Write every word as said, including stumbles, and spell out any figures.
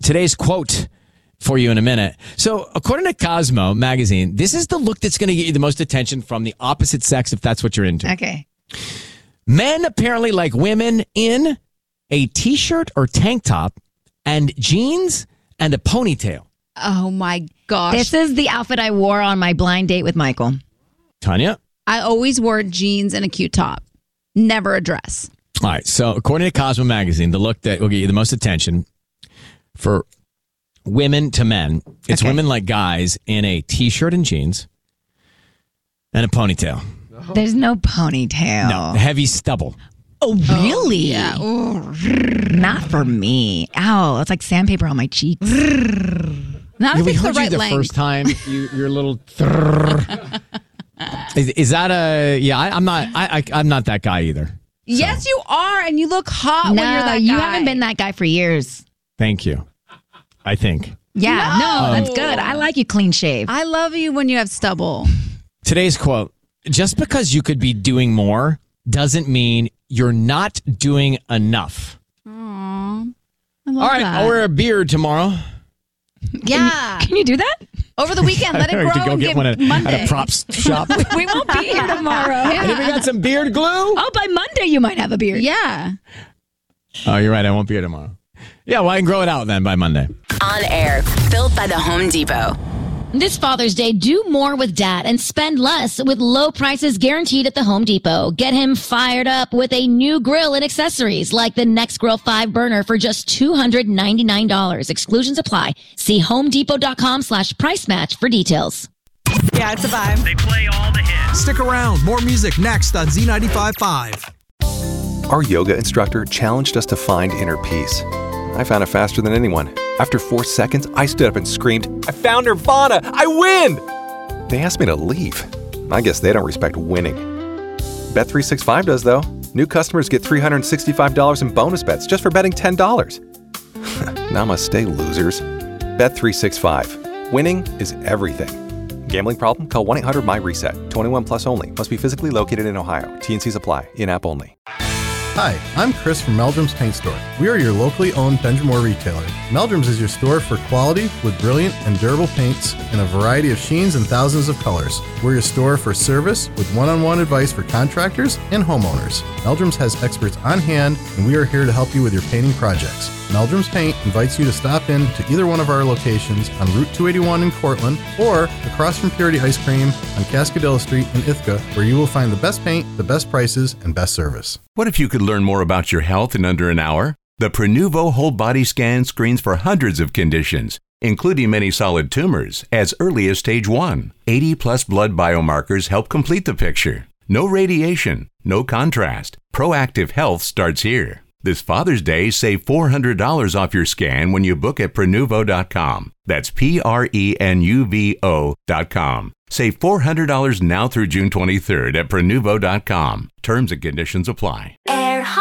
today's quote for you in a minute. So, according to Cosmo magazine, this is the look that's going to get you the most attention from the opposite sex, if that's what you're into. Okay. Men apparently like women in a t-shirt or tank top and jeans and a ponytail. Oh, my gosh. This is the outfit I wore on my blind date with Michael. Tanya? I always wore jeans and a cute top. Never a dress. All right. So, according to Cosmo magazine, the look that will get you the most attention for women to men, it's Okay. women like guys in a t-shirt and jeans and a ponytail. There's no ponytail. No, heavy stubble. Oh, really? Yeah. Not for me. Ow, it's like sandpaper on my cheeks. Not Yeah, if we it's the heard right you the length. first time. You, you're a little. is, is that a? Yeah, I, I'm not. I, I I'm not that guy either. Yes, you are, and you look hot No, when you're that guy. you haven't been that guy for years. Thank you. I think Yeah, no, No. that's good. I like you clean shave. I love you when you have stubble. today's quote: just because you could be doing more doesn't mean you're not doing enough. Aww. I love All right, that. I'll wear a beard tomorrow. yeah. Can you do that? Over the weekend, let it I grow have to go and get get one at, Monday. at a props shop. We won't be here tomorrow. Anybody got some beard glue? Oh, by Monday you might have a beard. Yeah. Oh, you're right. I won't be here tomorrow. Yeah, well, I can grow it out then by Monday. On air, built by the Home Depot. This Father's Day, do more with Dad and spend less with low prices guaranteed at the Home Depot. Get him fired up with a new grill and accessories like the Nextgrill five burner for just two hundred ninety-nine dollars. Exclusions apply. See homedepot.com slash price match for details. Yeah, it's a vibe. They play all the hits. Stick around. More music next on Z ninety-five point five. Our yoga instructor challenged us to find inner peace. I found it faster than anyone. After four seconds, I stood up and screamed, "I found Nirvana! I win!" They asked me to leave. I guess they don't respect winning. Bet three sixty-five does, though. New customers get three hundred sixty-five dollars in bonus bets just for betting ten dollars. Namaste, losers. Bet three sixty-five. Winning is everything. Gambling problem? Call one eight hundred M Y reset. twenty-one plus only. Must be physically located in Ohio. T N Cs apply. In-app only. Hi, I'm Chris from Meldrum's Paint Store. We are your locally owned Benjamin retailer. Meldrum's is your store for quality with brilliant and durable paints in a variety of sheens and thousands of colors. We're your store for service with one-on-one advice for contractors and homeowners. Meldrum's has experts on hand, and we are here to help you with your painting projects. Meldrum's Paint invites you to stop in to either one of our locations on Route two eighty-one in Cortland or across from Purity Ice Cream on Cascadilla Street in Ithaca, where you will find the best paint, the best prices, and best service. What if you could learn more about your health in under an hour? The Prenuvo Whole Body Scan screens for hundreds of conditions, including many solid tumors, as early as stage one. eighty plus blood biomarkers help complete the picture. No radiation, no contrast. Proactive health starts here. This Father's Day, save four hundred dollars off your scan when you book at Prenuvo dot com. That's P R E N U V O dot com. Save four hundred dollars now through June twenty-third at Prenuvo dot com. Terms and conditions apply.